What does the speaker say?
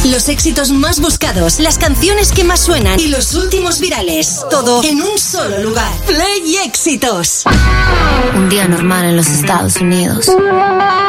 Los éxitos más buscados, las canciones que más suenan y los últimos virales. Todo en un solo lugar. Play Éxitos. Un día normal en los Estados Unidos.